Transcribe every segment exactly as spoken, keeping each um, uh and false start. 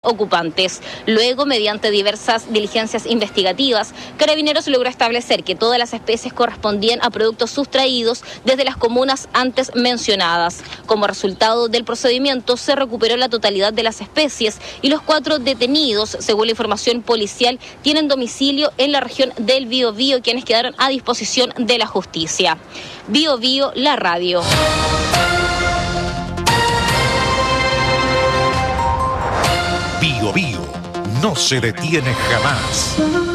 ocupantes. Luego, mediante diversas diligencias investigativas, Carabineros logró establecer que todas las especies correspondían a productos sustraídos desde las comunas antes mencionadas. Como resultado del procedimiento, se recuperó la totalidad de las especies y los cuatro detenidos, según la información policial, tienen domicilio en la región del Biobío, quienes quedaron a disposición de la justicia. Biobío, la radio. Biobío no se detiene jamás.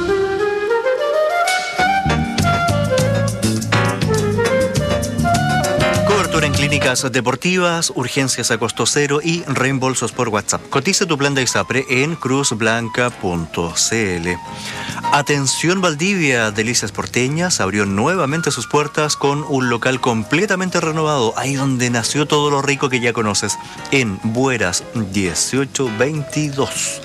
En clínicas deportivas, urgencias a costo cero y reembolsos por WhatsApp. Cotiza tu plan de ISAPRE en cruz blanca punto c l. Atención Valdivia, Delicias Porteñas abrió nuevamente sus puertas con un local completamente renovado, ahí donde nació todo lo rico que ya conoces, en Bueras dieciocho veintidós.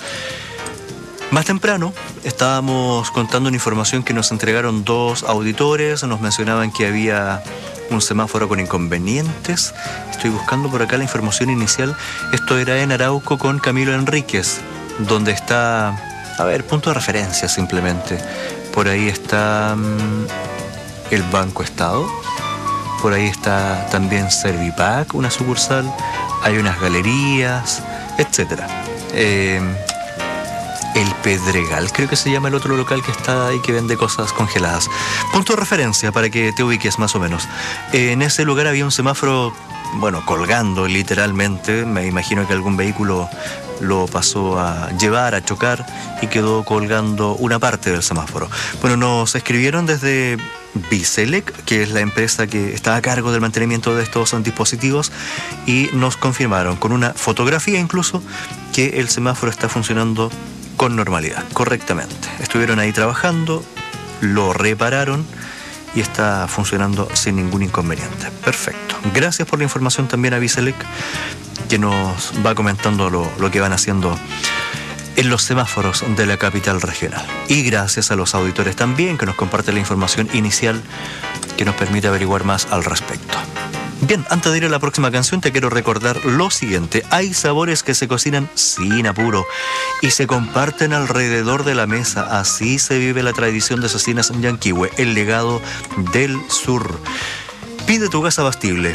Más temprano estábamos contando una información que nos entregaron dos auditores, nos mencionaban que había un semáforo con inconvenientes. Estoy buscando por acá la información inicial. Esto era en Arauco con Camilo Enríquez, donde está, a ver, punto de referencia simplemente. Por ahí está um, el Banco Estado, por ahí está también Servipac, una sucursal, hay unas galerías, etcétera. Eh, El Pedregal, creo que se llama el otro local que está ahí, que vende cosas congeladas. Punto de referencia para que te ubiques más o menos. En ese lugar había un semáforo, bueno, colgando literalmente. Me imagino que algún vehículo lo pasó a llevar, a chocar, y quedó colgando una parte del semáforo. Bueno, nos escribieron desde Biselec, que es la empresa que está a cargo del mantenimiento de estos dispositivos, y nos confirmaron, con una fotografía incluso, que el semáforo está funcionando con normalidad, correctamente. Estuvieron ahí trabajando, lo repararon y está funcionando sin ningún inconveniente. Perfecto. Gracias por la información también a Biselec, que nos va comentando lo, lo que van haciendo en los semáforos de la capital regional. Y gracias a los auditores también, que nos comparten la información inicial que nos permite averiguar más al respecto. Bien, antes de ir a la próxima canción te quiero recordar lo siguiente. Hay sabores que se cocinan sin apuro y se comparten alrededor de la mesa. Así se vive la tradición de Cecinas Yanquihue, el legado del sur. Pide tu gas abastible.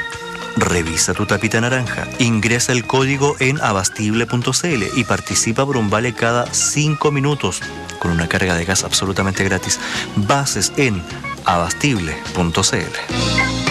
Revisa tu tapita naranja. Ingresa el código en abastible punto c l y participa por un vale cada cinco minutos con una carga de gas absolutamente gratis. Bases en abastible punto c l.